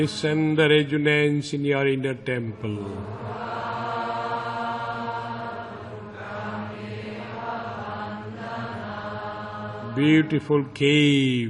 Send the resonance in your inner temple. Beautiful cave.